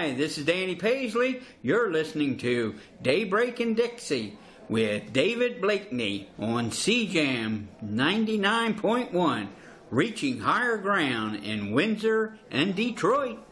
Hi, this is Danny Paisley. You're listening to Daybreak in Dixie with David Blakeney on CJAM 99.1, reaching higher ground in Windsor and Detroit.